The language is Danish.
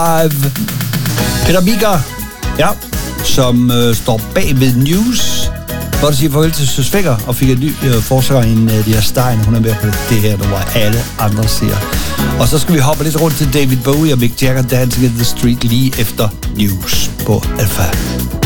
Peter Biker, ja, som står bag ved News, hvor du siger farvel til Søs Fækker, og fik en ny forsanger i de her Stein. Hun er med på det her, der var alle andre siger. Og så skal vi hoppe lidt rundt til David Bowie og Mick Jagger, Dancing in the Street, lige efter News på Alpha.